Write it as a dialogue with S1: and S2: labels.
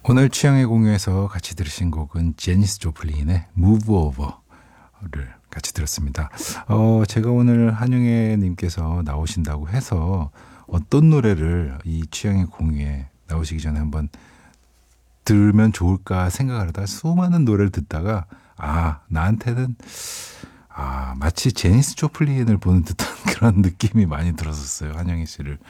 S1: 오늘 취향의 공유에서 같이 들으신 곡은 제니스 조플린의 Move Over를 같이 들었습니다. 제가 오늘 한영애 님께서 나오신다고 해서 어떤 노래를 이 취향의 공유에 나오시기 전에 한번 들으면 좋을까 생각을 하다가 수많은 노래를 듣다가 나한테는 마치 제니스 조플린을 보는 듯한 그런 느낌이 많이 들었었어요. 한영애 씨를